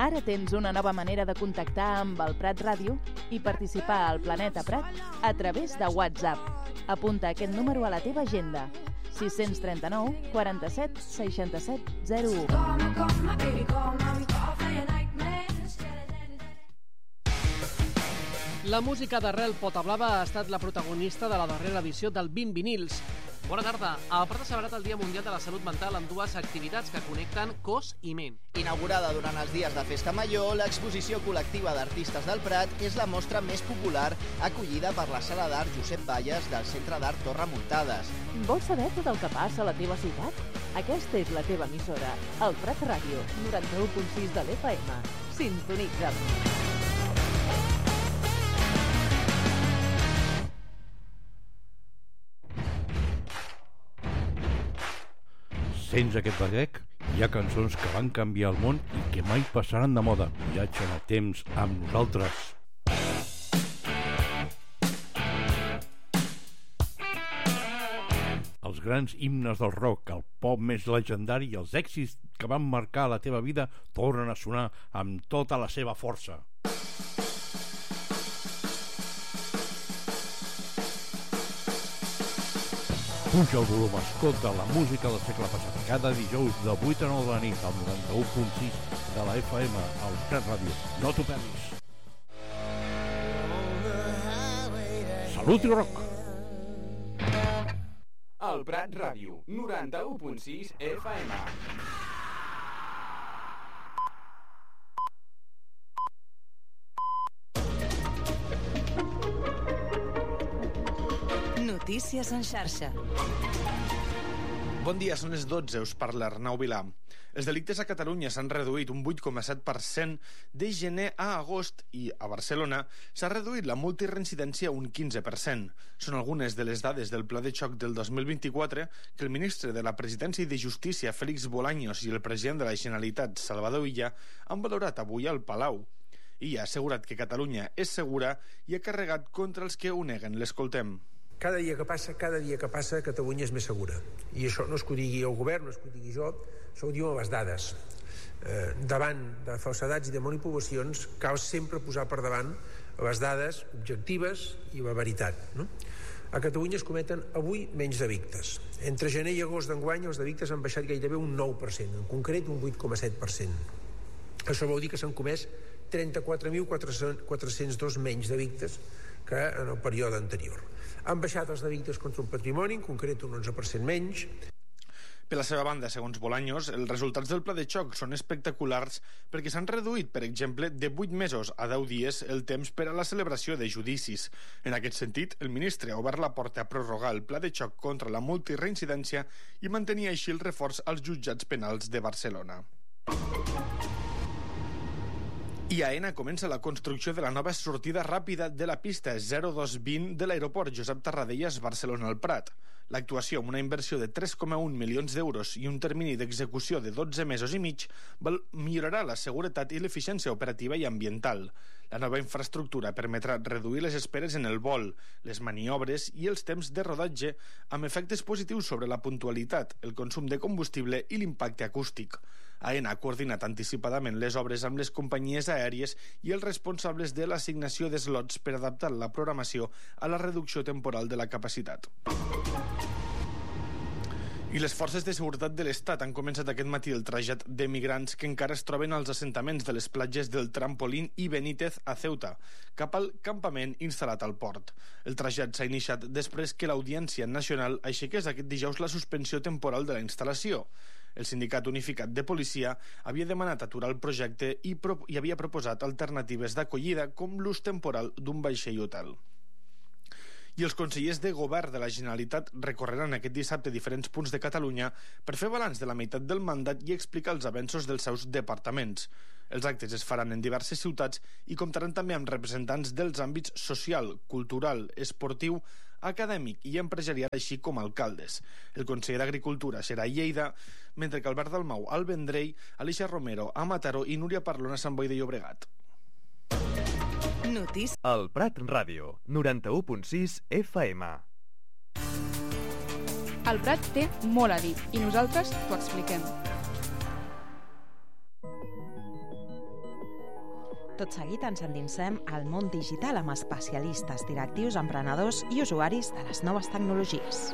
Ara tens una nova manera de contactar amb el Prat Ràdio i participar al Planeta Prat a través de WhatsApp. Apunta aquest número a la teva agenda: 639 47 67 01. La música d'Arrel Potablava ha estat la protagonista de la darrera edició del 20 vinils. Bona tarda. El Prat ha celebrat el Dia Mundial de la Salut Mental amb dues activitats que connecten cos i ment. Inaugurada durant els dies de Festa Major, l'exposició col·lectiva d'artistes del Prat és la mostra més popular acollida per la Sala d'Art Josep Valles del Centre d'Art Torre Muntades. Vols saber tot el que passa a la teva ciutat? Aquesta és la teva emissora, el Prat Ràdio, 91.6 de l'FM. Sintonitza'm. Sents aquest baguec? Hi ha cançons que van canviar el món i que mai passaran de moda. Viatge en el temps amb nosaltres. Els grans himnes del rock, el pop més legendari i els èxits que van marcar la teva vida tornen a sonar amb tota la seva força. Puja el volum, escolta la música del segle passat. Cada dijous de 8 a 9 de la nit al 91.6 de la FM, al Prat Ràdio. No t'ho perdis. Salut i rock! El Prat Ràdio, 91.6 FM. Notícies en xarxa. Bon dia, són les 12, us parla Arnau Vilà. Els delictes a Catalunya s'han reduït un 8,7% de gener a agost i a Barcelona s'ha reduït la multireincidència un 15%. Són algunes de les dades del Pla de xoc del 2024 que el ministre de la Presidència i de Justícia, Félix Bolaños, i el president de la Generalitat, Salvador Illa, han valorat avui al Palau. I ha assegurat que Catalunya és segura i ha carregat contra els que ho neguen. L'escoltem. Cada dia que passa, Catalunya és més segura. I això no és que ho digui el govern, no és que ho digui jo, això ho diuen les dades. Davant de falsedats i de manipulacions cal sempre posar per davant les dades objectives i la veritat, no? A Catalunya es cometen avui menys delictes. Entre gener i agost d'enguany els delictes han baixat gairebé un 9%, en concret un 8,7%. Això vol dir que s'han comès 34.402 menys delictes que en el període anterior. Han baixat els delictes contra el patrimoni, en concret un 11% menys. Per la seva banda, segons Bolaños, els resultats del pla de xoc són espectaculars perquè s'han reduït, per exemple, de 8 mesos a 10 dies el temps per a la celebració de judicis. En aquest sentit, el ministre ha obert la porta a prorrogar el pla de xoc contra la multireincidència i mantenir així el reforç als jutjats penals de Barcelona. I Aena comença la construcció de la nova sortida ràpida de la pista 0220 de l'aeroport Josep Tarradellas Barcelona-El Prat. L'actuació, amb una inversió de 3,1 milions d'euros i un termini d'execució de 12 mesos i mig, millorarà la seguretat i l'eficiència operativa i ambiental. La nova infraestructura permetrà reduir les esperes en el vol, les maniobres i els temps de rodatge, amb efectes positius sobre la puntualitat, el consum de combustible i l'impacte acústic. Aena ha coordinat anticipadament les obres amb les companyies aèries i els responsables de l'assignació d'eslots per adaptar la programació a la reducció temporal de la capacitat. I les forces de seguretat de l'Estat han començat aquest matí el trasllat de migrants que encara es troben als assentaments de les platges del Trampolín i Benítez a Ceuta, cap al campament instal·lat al port. El trasllat s'ha iniciat després que l'Audiència Nacional aixequés aquest dijous la suspensió temporal de la instal·lació. El Sindicat Unificat de Policia havia demanat aturar el projecte i havia proposat alternatives d'acollida com l'ús temporal d'un vaixell hotel. I els consellers de govern de la Generalitat recorreran aquest dissabte diferents punts de Catalunya per fer balanç de la meitat del mandat i explicar els avenços dels seus departaments. Els actes es faran en diverses ciutats i comptaran també amb representants dels àmbits social, cultural, esportiu, acadèmic i empresarial, així com alcaldes. El conseller d'Agricultura serà a Lleida, mentre que Albert Dalmau al Vendrell, Alicia Romero a Mataró i Núria Parlon a Sant Boi de Llobregat. El Prat Ràdio, 91.6 FM. El Prat té molt a dir i nosaltres t'ho expliquem. Tot seguit ens endinsem al món digital amb especialistes, directius, emprenedors i usuaris de les noves tecnologies.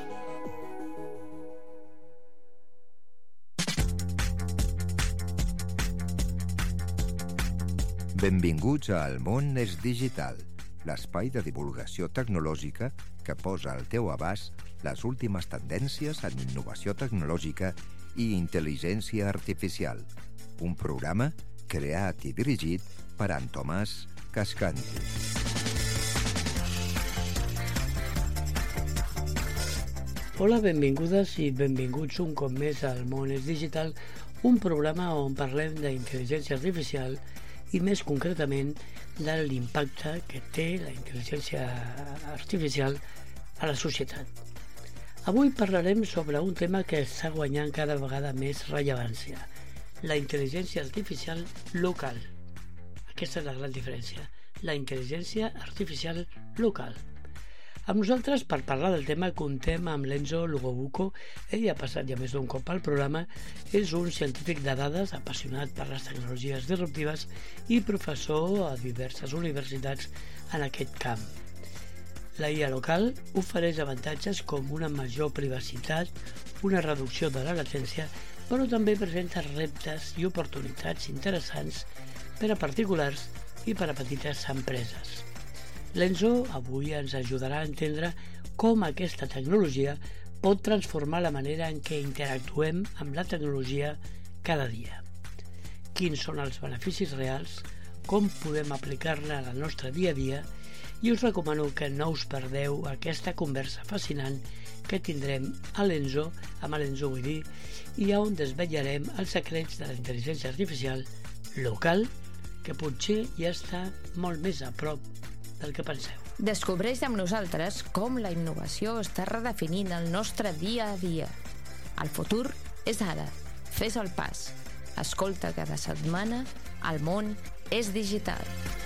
Benvinguts a El món és digital, l'espai de divulgació tecnològica que posa al teu abast les últimes tendències en innovació tecnològica i intel·ligència artificial. Un programa creat i dirigit per en Tomàs Cascanti. Hola, benvingudes i benvinguts un cop més al Món és Digital, un programa on parlem d'intel·ligència artificial i més concretament de l'impacte que té la intel·ligència artificial a la societat. Avui parlarem sobre un tema que està guanyant cada vegada més rellevància, la intel·ligència artificial local. Aquesta és la gran diferència, la intel·ligència artificial local. Amb nosaltres, per parlar del tema, contem amb l'Enzo Lugobuco. Ell ha passat ja més d'un cop al programa. És un científic de dades, apassionat per les tecnologies disruptives i professor a diverses universitats en aquest camp. La IA local ofereix avantatges com una major privacitat, una reducció de la latència, però també presenta reptes i oportunitats interessants per a particulars i per a petites empreses. L'Enzo avui ens ajudarà a entendre com aquesta tecnologia pot transformar la manera en què interactuem amb la tecnologia cada dia. Quins són els beneficis reals, com podem aplicar-la al nostre dia a dia, i us recomano que no us perdeu aquesta conversa fascinant que tindrem amb l'Enzo vull dir, i on desvetllarem els secrets de la intel·ligència artificial local, que potser ja està molt més a prop del que penseu. Descobreix amb nosaltres com la innovació està redefinint el nostre dia a dia. El futur és ara. Fes el pas. Escolta cada setmana El món és digital.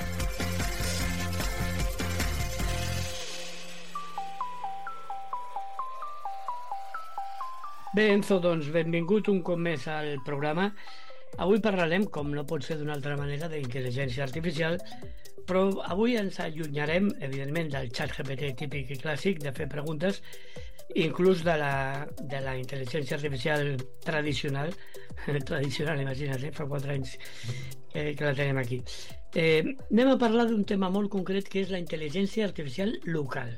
Bé, Enzo, doncs benvingut un cop més al programa. Avui parlarem, com no pot ser d'una altra manera, d'intel·ligència artificial, però avui ens allunyarem, evidentment, del xat GPT típic i clàssic de fer preguntes, inclús de la intel·ligència artificial tradicional, imagina't, fa 4 anys que la tenim aquí. Anem a parlar d'un tema molt concret que és la intel·ligència artificial local.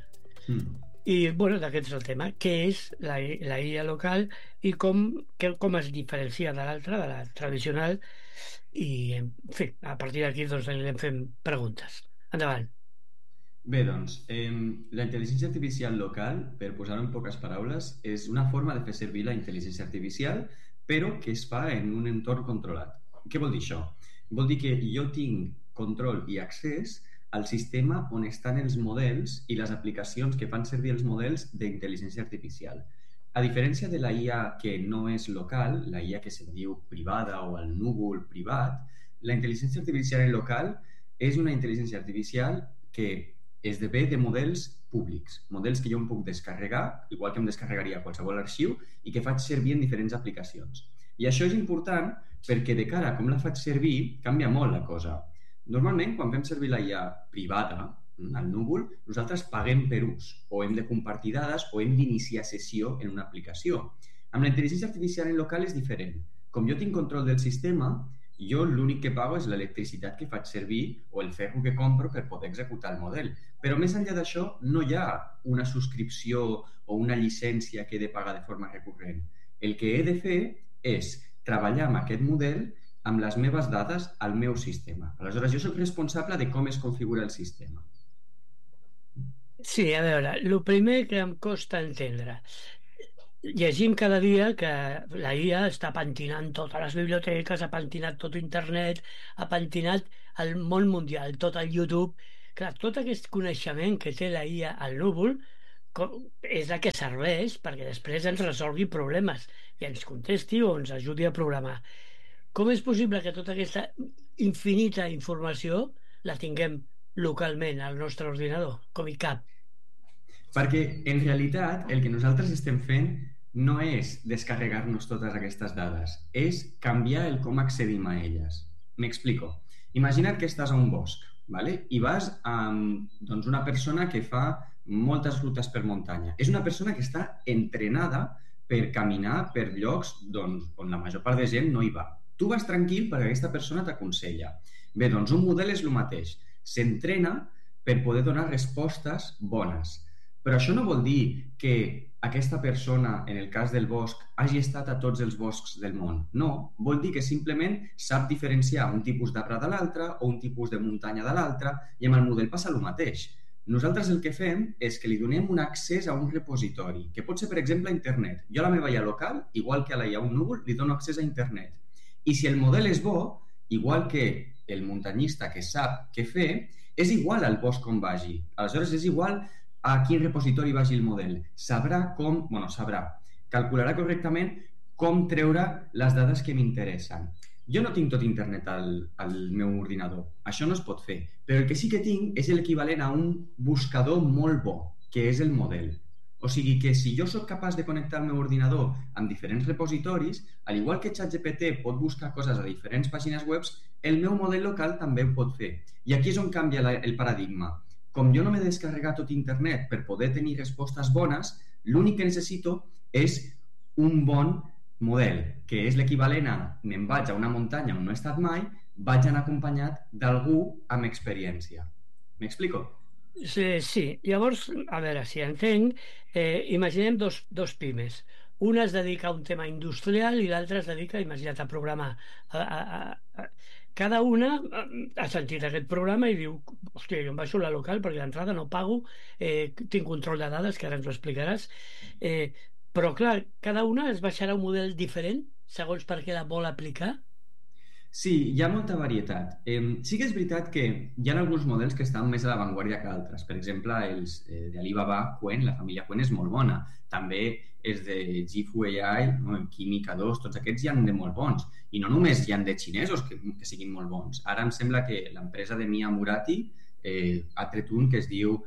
I, bueno, d'aquest és el tema. Què és la IA local i com es diferencia de l'altra, de la tradicional, i, en fi, a partir d'aquí doncs anirem fent preguntes. Endavant. Bé, doncs, la intel·ligència artificial local, per posar-ho en poques paraules, és una forma de fer servir la intel·ligència artificial, però que es fa en un entorn controlat. Què vol dir això? Vol dir que jo tinc control i accés al sistema on estan els models i les aplicacions que fan servir els models d'intel·ligència artificial. A diferència de la IA que no és local, la IA que se'n diu privada o el núvol privat, la intel·ligència artificial en local és una intel·ligència artificial que esdevé de models públics, models que jo em puc descarregar, igual que em descarregaria qualsevol arxiu, i que faig servir en diferents aplicacions. I això és important perquè de cara a com la faig servir canvia molt la cosa. Normalment, quan fem servir la IA privada, al núvol, nosaltres paguem per ús, o hem de compartir dades, o hem d'iniciar sessió en una aplicació. Amb la intel·ligència artificial en local és diferent. Com jo tinc control del sistema, jo l'únic que pago és l'electricitat que faig servir o el ferro que compro per poder executar el model. Però més enllà d'això, no hi ha una subscripció o una llicència que he de pagar de forma recurrent. El que he de fer és treballar amb aquest model amb les meves dades al meu sistema. Aleshores, jo soc responsable de com es configura el sistema. Sí, a veure, el primer que em costa entendre. Llegim cada dia que la IA està pentinant totes les biblioteques, ha pentinat tot internet, ha pentinat el món mundial, tot el YouTube. Clar, tot aquest coneixement que té la IA al núvol és el que serveix perquè després ens resolgui problemes i ens contesti o ens ajudi a programar. Com és possible que tota aquesta infinita informació la tinguem localment al nostre ordinador, com hi cap? Perquè, en realitat, el que nosaltres estem fent no és descarregar-nos totes aquestes dades, és canviar el com accedim a elles. M'explico. Imagina't que estàs a un bosc, ¿vale? I vas amb una persona que fa moltes rutes per muntanya. És una persona que està entrenada per caminar per llocs on la major part de gent no hi va. Tu vas tranquil perquè aquesta persona t'aconsella. Bé, doncs un model és el mateix. S'entrena per poder donar respostes bones. Però això no vol dir que aquesta persona, en el cas del bosc, hagi estat a tots els boscs del món. No, vol dir que simplement sap diferenciar un tipus d'arbre de l'altre o un tipus de muntanya de l'altre, i amb el model passa el mateix. Nosaltres el que fem és que li donem un accés a un repositori, que pot ser, per exemple, a internet. Jo a la meva IA local, igual que a la IA un núvol, li dono accés a internet. I si el model és bo, igual que el muntanyista que sap què fer, és igual al bosc on vagi. Aleshores, és igual a quin repositori vagi el model. Calcularà correctament com treure les dades que m'interessen. Jo no tinc tot internet al meu ordinador. Això no es pot fer. Però el que sí que tinc és l'equivalent a un buscador molt bo, que és el model. O sigui que si jo sóc capaç de connectar el meu ordinador amb diferents repositoris, al igual que ChatGPT pot buscar coses a diferents pàgines web, el meu model local també ho pot fer. I aquí és on canvia el paradigma. Com jo no m'he de descarregar tot internet per poder tenir respostes bones, l'únic que necessito és un bon model, que és l'equivalent a me'n vaig a una muntanya on no he estat mai, vaig anar acompanyat d'algú amb experiència. M'explico? Sí. Llavors, a veure si entenc, imaginem dos pimes. Una es dedica a un tema industrial i l'altra es dedica, imagina't, a programar. Cada una ha sentit aquest programa i diu, hòstia, jo em baixo la local perquè d'entrada no pago, tinc control de dades, que ara ens ho explicaràs, però clar, cada una es baixarà un model diferent segons per què la vol aplicar? Sí, hi ha molta varietat. Sí que és veritat que hi ha alguns models que estan més a l'avantguàrdia que altres. Per exemple, els d'Alibaba, Qwen, la família Qwen és molt bona. També els de Jifu AI, Química 2, tots aquests hi ha de molt bons. I no només hi ha de xinesos que siguin molt bons. Ara em sembla que l'empresa de Mia Murati ha tret un que es diu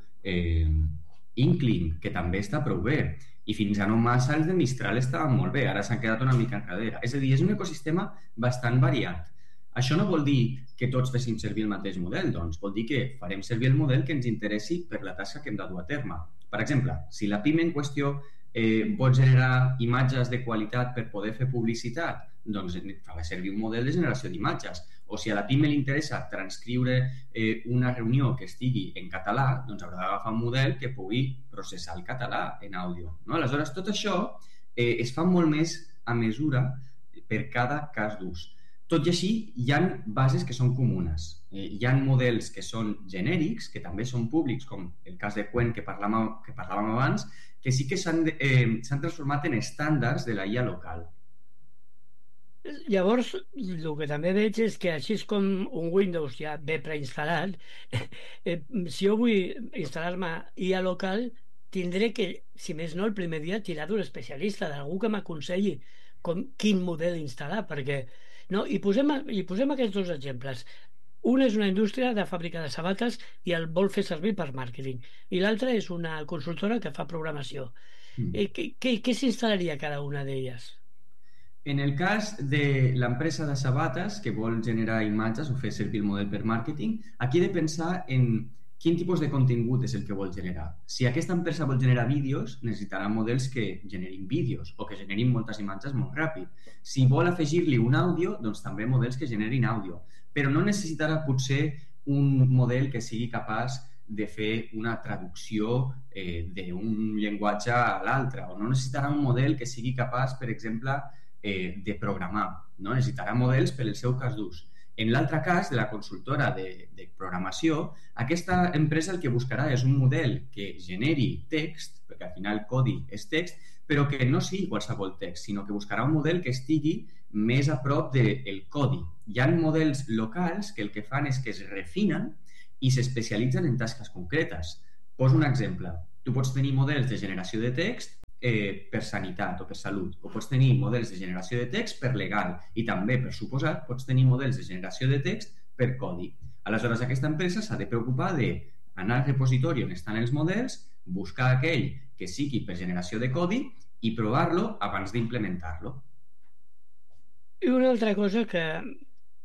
Inkling, que també està prou bé. I fins a no massa els de Mistral estaven molt bé, ara s'han quedat una mica enrere. És a dir, és un ecosistema bastant variat. Això no vol dir que tots fessin servir el mateix model, doncs vol dir que farem servir el model que ens interessi per la tasca que hem de dur a terme. Per exemple, si la PIME en qüestió vol generar imatges de qualitat per poder fer publicitat, doncs farà servir un model de generació d'imatges. O si a la PIME li interessa transcriure una reunió que estigui en català, doncs haurà d'agafar un model que pugui processar el català en àudio. Aleshores, tot això es fa molt més a mesura per cada cas d'ús. Tot i així, hi ha bases que són comunes. Hi ha models que són genèrics, que també són públics, com el cas de Qwen que parlàvem abans, que sí que s'han transformat en estàndards de la IA local. Llavors, el que també veig és que així com un Windows ja ve preinstal·lat, si jo vull instal·lar-me IA local, tindré que, si més no, el primer dia tirar d'un especialista, d'algú que m'aconselli quin model instal·lar, perquè... I posem aquests dos exemples. Un és una indústria de fàbrica de sabates i el vol fer servir per màrqueting, i l'altra és una consultora que fa programació. Què s'instal·laria cada una d'elles? En el cas de l'empresa de sabates que vol generar imatges o fer servir el model per màrqueting, aquí he de pensar en quin tipus de contingut és el que vol generar. Si aquesta empresa vol generar vídeos, necessitarà models que generin vídeos o que generin moltes imatges molt ràpid. Si vol afegir-li un àudio, doncs també models que generin àudio. Però no necessitarà potser un model que sigui capaç de fer una traducció d'un llenguatge a l'altre, o no necessitarà un model que sigui capaç, per exemple, de programar. Necessitarà models per al seu cas d'ús. En l'altre cas, de la consultora de programació, aquesta empresa el que buscarà és un model que generi text, perquè al final codi és text, però que no sigui qualsevol text, sinó que buscarà un model que estigui més a prop del codi. Hi ha models locals que el que fan és que es refinen i s'especialitzen en tasques concretes. Poso un exemple. Tu pots tenir models de generació de text per sanitat o per salut, o pots tenir models de generació de text per legal, i també, per suposat, pots tenir models de generació de text per codi. Aleshores, aquesta empresa s'ha de preocupar d'anar al repositori on estan els models, buscar aquell que sigui per generació de codi i provar-lo abans d'implementar-lo. I una altra cosa que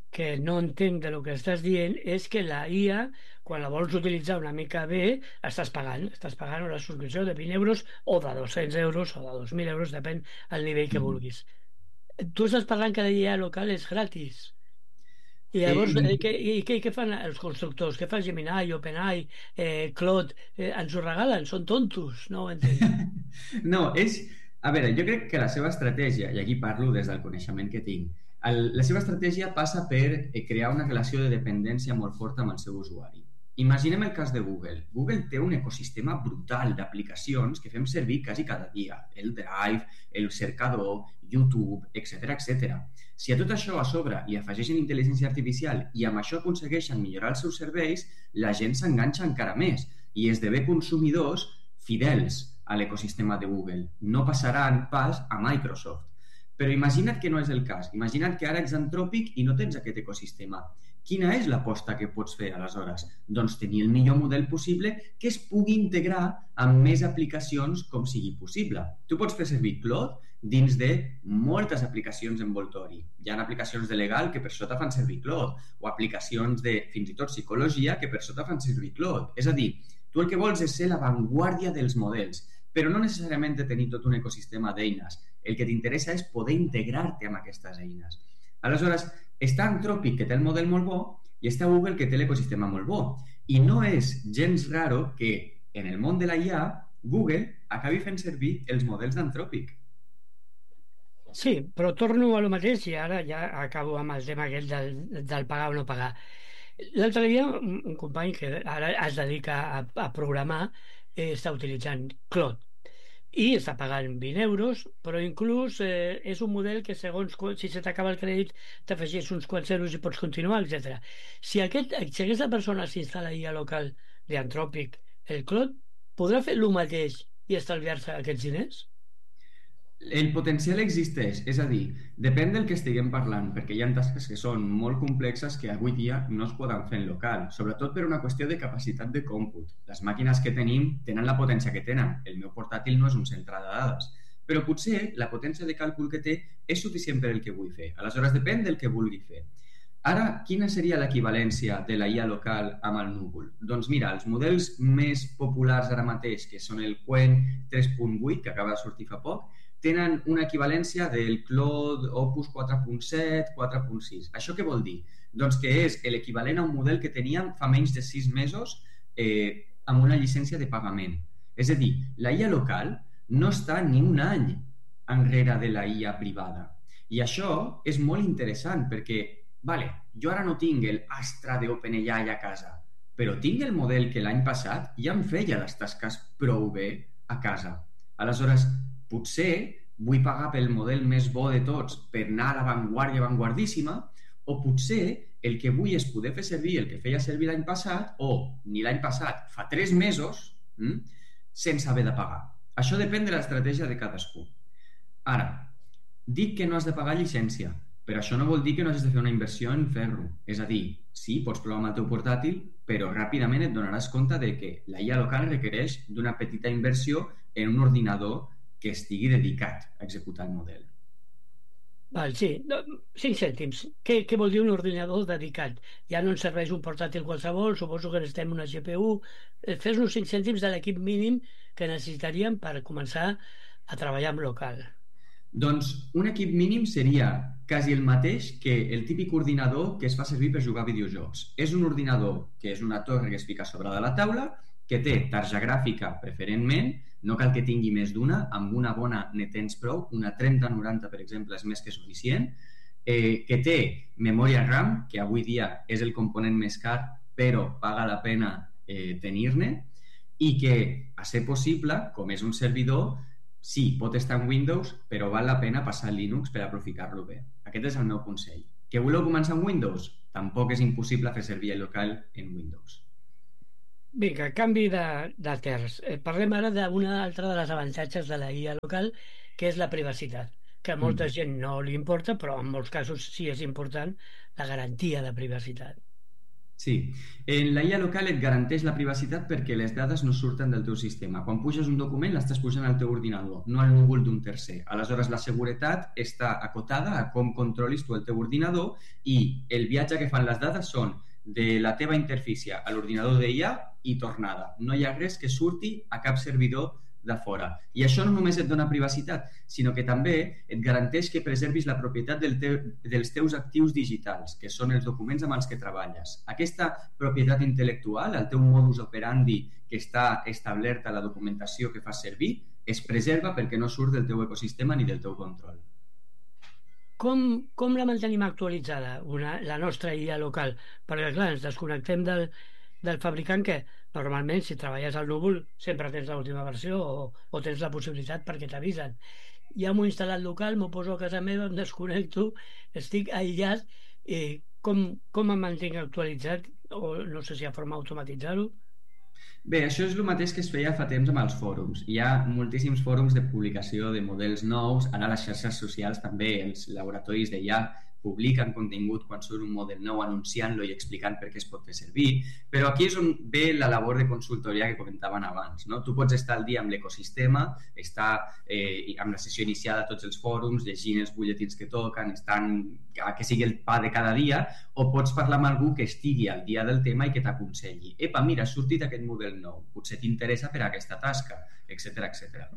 que no entenc de lo que estàs dient és que la IA, quan la vols utilitzar una mica bé, estàs pagant una subscripció de 20 euros o de 200 euros o de 2.000 euros, depèn del nivell que vulguis. Tu estàs parlant que la IA local és gratis. I llavors, què fan els constructors? Què fa Gemini, OpenAI, Claude? Ens ho regalen? Són tontos? No ho entenc. No, a veure, jo crec que la seva estratègia, i aquí parlo des del coneixement que tinc, la seva estratègia passa per crear una relació de dependència molt forta amb el seu usuari. Imaginem el cas de Google. Google té un ecosistema brutal d'aplicacions que fem servir quasi cada dia. El Drive, el cercador, YouTube, etc. Si a tot això a sobre li afegeixen intel·ligència artificial i amb això aconsegueixen millorar els seus serveis, la gent s'enganxa encara més i esdevé consumidors fidels a l'ecosistema de Google. No passaran pas a Microsoft. Però imagina't que no és el cas. Imagina't que ara ets Anthropic i no tens aquest ecosistema. Quina és l'aposta que pots fer, aleshores? Doncs tenir el millor model possible que es pugui integrar amb més aplicacions com sigui possible. Tu pots fer servir Claude dins de moltes aplicacions envoltori. Hi ha aplicacions de legal que per sota fan servir Claude o aplicacions de, fins i tot, psicologia que per sota fan servir Claude. És a dir, tu el que vols és ser l'avantguàrdia dels models, però no necessàriament de tenir tot un ecosistema d'eines. El que t'interessa és poder integrar-te amb aquestes eines. Aleshores, està Anthropic, que té el model molt bo, i està Google, que té l'ecosistema molt bo. I no és gens raro que en el món de la IA, Google acabi fent servir els models d'Anthropic. Sí, però torno a lo mateix i ara ja acabo amb el tema aquest del pagar o no pagar. L'altre dia, un company que ara es dedica a programar està utilitzant Claude i està pagant 20 euros, però inclús és un model que segons si se t'acaba el crèdit t'afegeix uns quants euros i pots continuar, etc. Si aquesta persona s'instal·la IA local d'Anthropic, el Claude podrà fer el mateix i estalviar-se aquests diners? El potencial existeix, és a dir, depèn del que estiguem parlant, perquè hi ha tasques que són molt complexes que avui dia no es poden fer en local, sobretot per una qüestió de capacitat de còmput. Les màquines que tenim tenen la potència que tenen. El meu portàtil no és un centre de dades, però potser la potència de càlcul que té és suficient per el que vull fer. Aleshores, depèn del que vulgui fer. Ara, quina seria l'equivalència de la IA local amb el núvol? Doncs mira, els models més populars ara mateix, que són el Qwen 3.8, que acaba de sortir fa poc, tenen una equivalència del Claude Opus 4.7, 4.6. Això què vol dir? Doncs que és l'equivalent a un model que teníem fa menys de 6 mesos amb una llicència de pagament. És a dir, la IA local no està ni un any enrere de la IA privada. I això és molt interessant perquè, jo ara no tinc el Astra d'OpenAI a casa, però tinc el model que l'any passat ja em feia les tasques prou bé a casa. Aleshores, potser vull pagar pel model més bo de tots per anar a l'avantguàrdia avantguardíssima, o potser el que vull és poder fer servir el que feia servir l'any passat, o ni l'any passat, fa 3 mesos, sense haver de pagar. Això depèn de l'estratègia de cadascú. Ara, dic que no has de pagar llicència, però això no vol dir que no hagis de fer una inversió en fer-ho. És a dir, sí, pots provar amb el teu portàtil, però ràpidament et donaràs compte de que la IA local requereix d'una petita inversió en un ordinador que estigui dedicat a executar el model. Sí, 5 cèntims. Què vol dir un ordinador dedicat? Ja no ens serveix un portàtil qualsevol, suposo que necessitem una GPU. Fes-nos 5 cèntims de l'equip mínim que necessitaríem per començar a treballar amb local. Doncs un equip mínim seria quasi el mateix que el típic ordinador que es fa servir per jugar a videojocs. És un ordinador que és una torre que es fica sobre de la taula, que té tarja gràfica preferentment, no cal que tingui més d'una, amb una bona ne tens prou, una 3090 per exemple és més que suficient, que té memòria RAM, que avui dia és el component més car, però paga la pena tenir-ne, i que, a ser possible, com és un servidor, sí, pot estar en Windows, però val la pena passar Linux per aprofitar-lo bé. Aquest és el meu consell. Que voleu començar amb Windows? Tampoc és impossible fer servir el local en Windows. Vinga, canvi de terç. Parlem ara d'una altra de les avantatges de la IA local, que és la privacitat, que a molta gent no li importa, però en molts casos sí és important la garantia de privacitat. Sí. En la IA local et garanteix la privacitat perquè les dades no surten del teu sistema. Quan puges un document l'estàs pujant al teu ordinador, no al núvol d'un tercer. Aleshores, la seguretat està acotada a com controlis tu el teu ordinador i el viatge que fan les dades són de la teva interfície a l'ordinador d'IA i tornada. No hi ha res que surti a cap servidor de fora. I això no només et dona privacitat, sinó que també et garanteix que preservis la propietat dels teus actius digitals, que són els documents amb els que treballes. Aquesta propietat intel·lectual, el teu modus operandi que està establert a la documentació que fas servir, es preserva perquè no surt del teu ecosistema ni del teu control. Com la mantenim actualitzada, la nostra IA local? Perquè, clar, ens desconnectem del fabricant que normalment si treballes al núvol sempre tens l'última versió o tens la possibilitat perquè t'avisen. Ja m'ho he instal·lat local, m'ho poso a casa meva, em desconnecto, estic aïllat i com em mantinc actualitzat o no sé si hi ha forma d'automatitzar-ho? Bé, això és el mateix que es feia fa temps amb els fòrums. Hi ha moltíssims fòrums de publicació de models nous, ara les xarxes socials també, els laboratoris d'IA publiquen contingut quan surt un model nou anunciant-lo i explicant per què es pot fer servir, però aquí és on ve la labor de consultoria que comentaven abans, no? Tu pots estar al dia amb l'ecosistema, estar amb la sessió iniciada a tots els fòrums, llegint els butlletins que toquen, que sigui el pa de cada dia, o pots parlar amb algú que estigui al dia del tema i que t'aconselli. Epa, mira, ha sortit aquest model nou, potser t'interessa per a aquesta tasca, etc etc.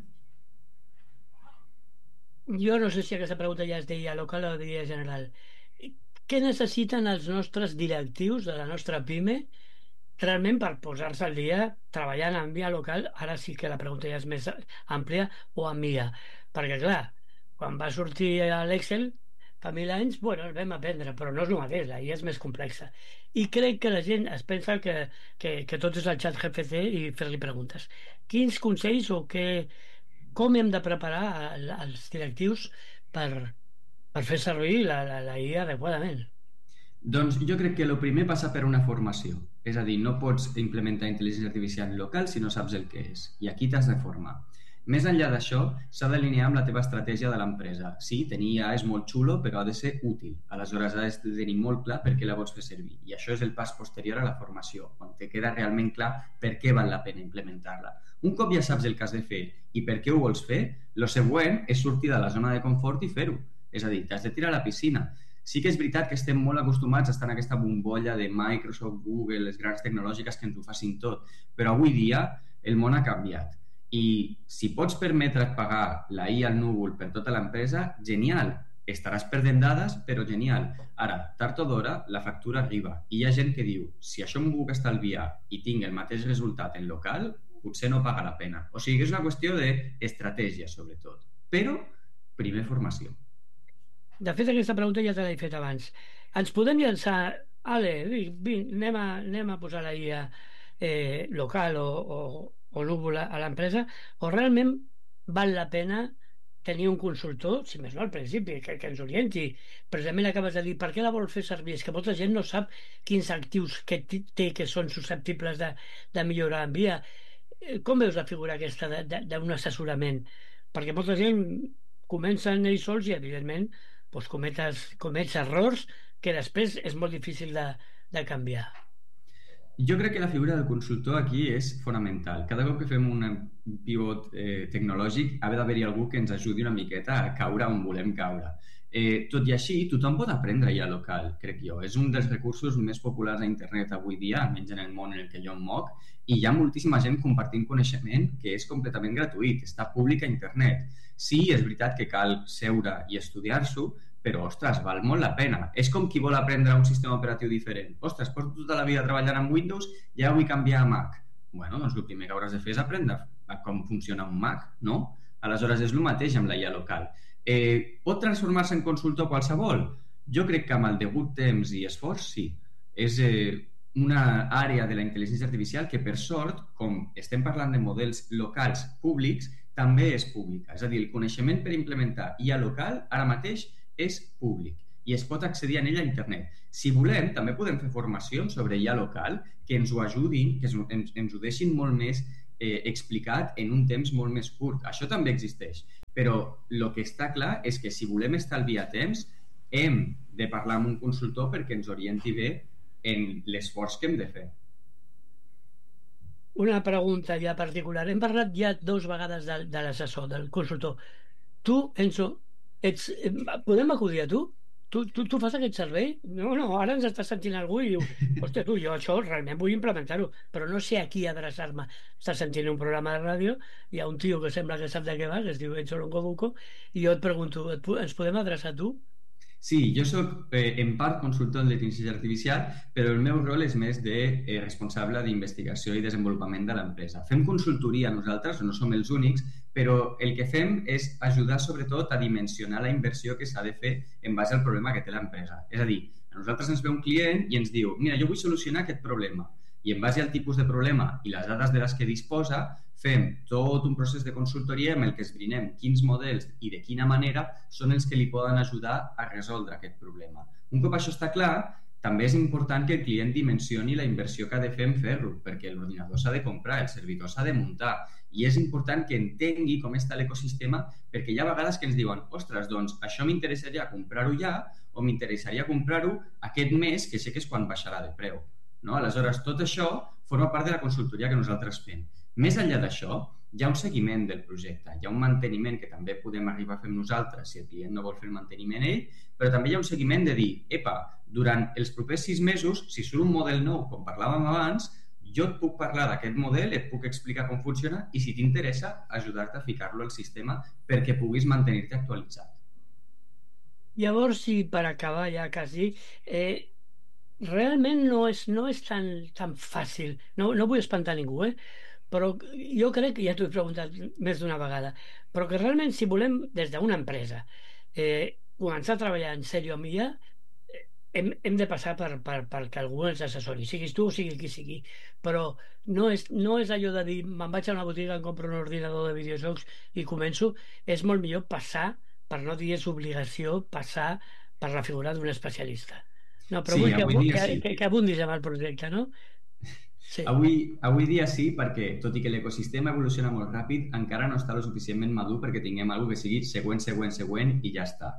Jo no sé si aquesta pregunta ja és d'IA local o d'IA general. Què necessiten els nostres directius de la nostra PIME realment per posar-se al dia treballant amb IA local? Ara sí que la pregunta ja és més àmplia, o amb IA. Perquè, clar, quan va sortir l'Excel fa 1000 anys, bueno, el vam aprendre, però no és el mateix, la IA és més complexa. I crec que la gent es pensa que tot és el xat GPT i fer-li preguntes. Quins consells o com hem de preparar els directius per fer servir la IA adequadament? Doncs jo crec que el primer passa per una formació. És a dir, no pots implementar intel·ligència artificial local si no saps el que és. I aquí t'has de formar. Més enllà d'això, s'ha d'alinear amb la teva estratègia de l'empresa. Sí, tenir IA és molt xulo, però ha de ser útil. Aleshores, has de tenir molt clar per què la vols fer servir. I això és el pas posterior a la formació, on te queda realment clar per què val la pena implementar-la. Un cop ja saps el que has de fer i per què ho vols fer, el següent és sortir de la zona de confort i fer-ho. És a dir, t'has de tirar a la piscina. Sí que és veritat que estem molt acostumats a estar en aquesta bombolla de Microsoft, Google, les grans tecnològiques que ens ho facin tot, però avui dia el món ha canviat. I si pots permetre't pagar la IA al núvol per tota l'empresa, genial. Estaràs perdent dades, però genial. Ara, tard o d'hora, la factura arriba. I hi ha gent que diu, si això m'ho puc estalviar i tinc el mateix resultat en local, potser no paga la pena. O sigui que és una qüestió d'estratègia, sobretot. Però, primer formació. De fet, aquesta pregunta ja te l'he fet abans. Ens podem llançar, anem a posar la IA local o núvol a l'empresa, o realment val la pena tenir un consultor, si més no al principi, que ens orienti. Precisament acabes de dir, per què la vol fer servir? És que molta gent no sap quins actius que té que són susceptibles de millorar en IA. Com veus la figura aquesta d'un assessorament? Perquè molta gent comencen ells sols i, evidentment, comets errors que després és molt difícil de canviar. Jo crec que la figura del consultor aquí és fonamental. Cada cop que fem un pivot tecnològic ha d'haver-hi algú que ens ajudi una miqueta a caure on volem caure. Tot i així, tothom pot aprendre IA local, crec jo. És un dels recursos més populars a internet avui dia, almenys en el món en el que jo em moc, i hi ha moltíssima gent compartint coneixement que és completament gratuït, està públic a internet. Sí, és veritat que cal seure i estudiar-s'ho, però, ostres, val molt la pena. És com qui vol aprendre un sistema operatiu diferent. Ostres, porto tota la vida treballant amb Windows i ara vull canviar a Mac. Bueno, doncs el primer que hauràs de fer és aprendre com funciona un Mac, no? Aleshores, és el mateix amb la IA local. Pot transformar-se en consultor qualsevol? Jo crec que amb el degut temps i esforç, sí. És una àrea de la intel·ligència artificial que, per sort, com estem parlant de models locals públics, també és pública. És a dir, el coneixement per implementar IA local ara mateix és públic i es pot accedir a ella a internet. Si volem, també podem fer formacions sobre IA local que ens ho ajudin, que ens ho deixin molt més explicat en un temps molt més curt. Això també existeix. Però el que està clar és que si volem estalviar temps, hem de parlar amb un consultor perquè ens orienti bé en l'esforç que hem de fer. Una pregunta ja particular. Hem parlat ja 2 vegades de l'assessor, del consultor. Tu, Enzo, podem acudir a tu? Tu fas aquest servei? No, ara ens està sentint algú i diu, hòstia, tu, jo això realment vull implementar-ho, però no sé a qui adreçar-me. Estàs sentint un programa de ràdio, hi ha un tio que sembla que sap de què va, que es diu Enzo Longobuco, i jo et pregunto, ens podem adreçar a tu? Sí, jo soc en part consultor en l'intel·ligència artificial, però el meu rol és més de responsable d'investigació i desenvolupament de l'empresa. Fem consultoria nosaltres, no som els únics, però el que fem és ajudar sobretot a dimensionar la inversió que s'ha de fer en base al problema que té l'empresa. És a dir, a nosaltres ens ve un client i ens diu, mira, jo vull solucionar aquest problema, i en base al tipus de problema i les dades de les que disposa, fem tot un procés de consultoria en el que esbrinem quins models i de quina manera són els que li poden ajudar a resoldre aquest problema. Un cop això està clar, també és important que el client dimensioni la inversió que ha de fer en fer-ho, perquè l'ordinador s'ha de comprar, el servidor s'ha de muntar, i és important que entengui com està l'ecosistema, perquè hi ha vegades que ens diuen, ostres, doncs això m'interessaria comprar-ho ja o m'interessaria comprar-ho aquest mes, que sé que és quan baixarà de preu. Aleshores, tot això forma part de la consultoria que nosaltres fem. Més enllà d'això, hi ha un seguiment del projecte, hi ha un manteniment que també podem arribar a fer nosaltres si el client no vol fer el manteniment ell, però també hi ha un seguiment de dir, epa, durant els propers 6 mesos, si surt un model nou, com parlàvem abans, jo et puc parlar d'aquest model, et puc explicar com funciona i si t'interessa, ajudar-te a ficar-lo al sistema perquè puguis mantenir-te actualitzat. Llavors, si per acabar ja quasi, realment no és tan fàcil, no vull espantar ningú, però jo crec que ja t'ho he preguntat més d'una vegada, però que realment si volem des d'una empresa començar a treballar en sèrio amb ella, hem de passar perquè algú ens assessori, siguis tu o sigui qui sigui, però no és allò de dir me'n vaig a una botiga, em compro un ordinador de videojocs i començo. És molt millor passar, per no dir és obligació, passar per la figura d'un especialista. No, però sí, vull que abundis amb el projecte, no? Sí. Avui dia sí, perquè tot i que l'ecosistema evoluciona molt ràpid, encara no està lo suficientment madur perquè tinguem alguna que sigui següent i ja està.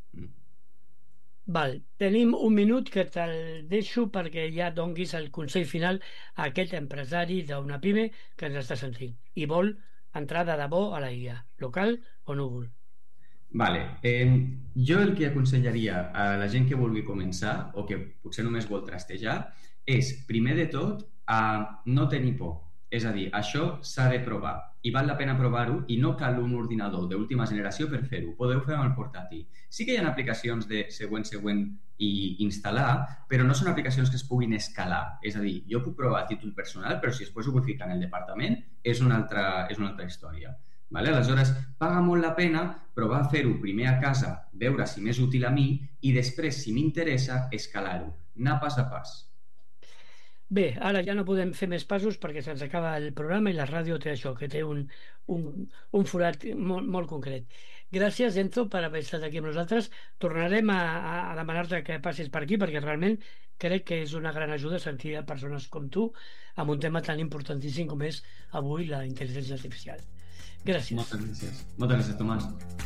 Val, tenim un minut que te'l deixo perquè ja donguis el consell final a aquest empresari d'una pime que ens està sentint i vol entrar de debò a la IA, local o núvol. Vale. Jo el que aconsellaria a la gent que vulgui començar o que potser només vol trastejar és, primer de tot, a no tenir por. És a dir, això s'ha de provar i val la pena provar-ho i no cal un ordinador d'última generació per fer-ho. Podeu fer amb el portàtil. Sí que hi ha aplicacions de següent i instal·lar, però no són aplicacions que es puguin escalar. És a dir, jo puc provar a títol personal, però si després ho vull ficar en el departament és una altra història. Aleshores, paga molt la pena provar a fer-ho primer a casa, veure si m'és útil a mi i després, si m'interessa, escalar-ho. Anar pas a pas. Bé, ara ja no podem fer més passos perquè se'ns acaba el programa i la ràdio té això, que té un forat molt concret. Gràcies, Enzo, per haver estat aquí amb nosaltres. Tornarem a demanar-te que passis per aquí perquè realment crec que és una gran ajuda sentir a persones com tu amb un tema tan importantíssim com és avui la intel·ligència artificial. Gràcies. Moltes gràcies. Moltes gràcies, Tomàs.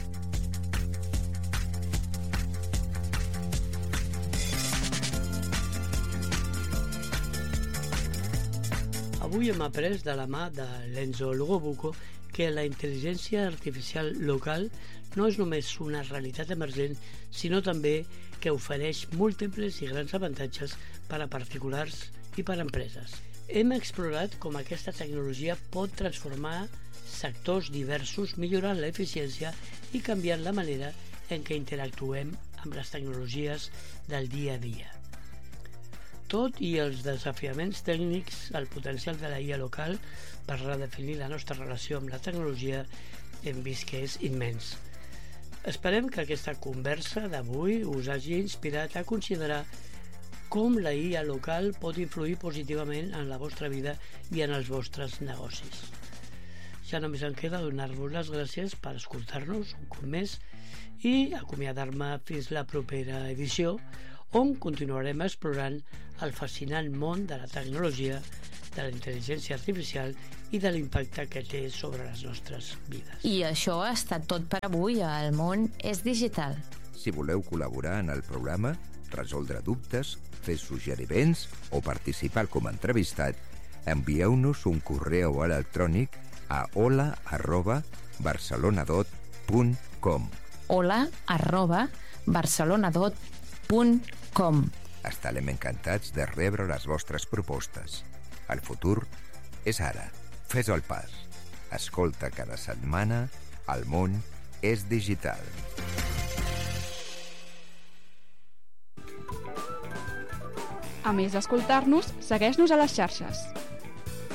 Avui hem après de la mà de l'Enzo Longobuco que la intel·ligència artificial local no és només una realitat emergent, sinó també que ofereix múltiples i grans avantatges per a particulars i per a empreses. Hem explorat com aquesta tecnologia pot transformar sectors diversos, millorant l'eficiència i canviant la manera en què interactuem amb les tecnologies del dia a dia. Tot i els desafiaments tècnics, el potencial de la IA local per redefinir la nostra relació amb la tecnologia hem vist que és immens. Esperem que aquesta conversa d'avui us hagi inspirat a considerar com la IA local pot influir positivament en la vostra vida i en els vostres negocis. Ja només em queda donar-vos les gràcies per escoltar-nos un cop més i acomiadar-me fins la propera edició, on continuarem explorant el fascinant món de la tecnologia, de la intel·ligència artificial i de l'impacte que té sobre les nostres vides. I això ha estat tot per avui a El Món és Digital. Si voleu col·laborar en el programa, resoldre dubtes, fer suggeriments o participar com a entrevistat, envieu-nos un correu electrònic a hola@barcelonadot.com. hola@barcelonadot.com. Estarem encantats de rebre les vostres propostes. El futur és ara. Fes el pas. Escolta cada setmana El món és digital. A més d'escoltar-nos, segueix-nos a les xarxes.